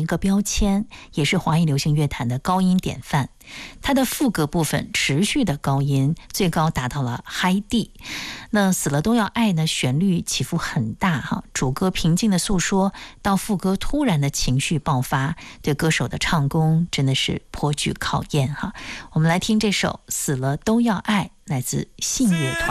个标签，也是华语流行乐坛的高音典范。它的副歌部分持续的高音，最高达到了嗨 D。那死了都要爱呢，旋律起伏很大哈，主歌平静的诉说，到副歌突然的情绪爆发，对歌手的唱功真的是颇具考验哈。我们来听这首《死了都要爱》，来自信乐团。